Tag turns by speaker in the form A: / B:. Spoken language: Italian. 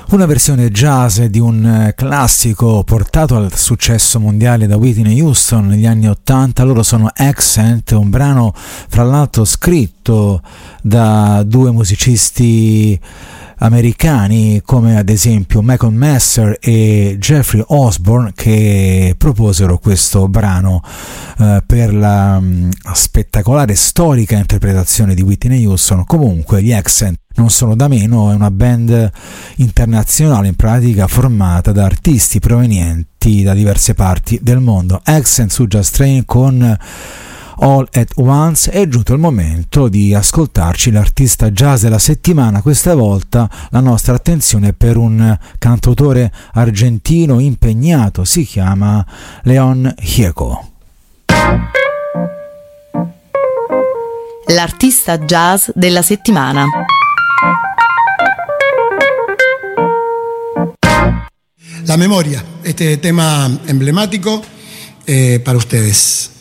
A: Una versione jazz di un classico portato al successo mondiale da Whitney Houston negli anni '80. Loro sono Accent, un brano fra l'altro scritto da due musicisti americani come ad esempio Michael Messer e Jeffrey Osborne, che proposero questo brano per la spettacolare storica interpretazione di Whitney Houston. Comunque gli Accent non sono da meno, è una band internazionale in pratica formata da artisti provenienti da diverse parti del mondo. Accent su Jazz Train con All at Once. È giunto il momento di ascoltarci l'artista jazz della settimana. Questa volta la nostra attenzione è per un cantautore argentino impegnato, si chiama León Gieco.
B: L'artista jazz della settimana.
C: La memoria, este tema emblemático para ustedes.